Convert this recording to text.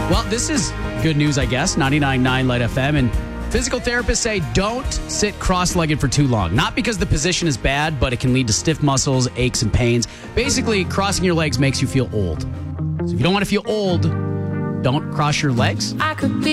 Well, this is good news, I guess. 99.9 Light FM. And physical therapists say don't sit cross-legged for too long. Not because the position is bad, but it can lead to stiff muscles, aches, and pains. Basically, crossing your legs makes you feel old. So if you don't want to feel old, don't cross your legs. I could be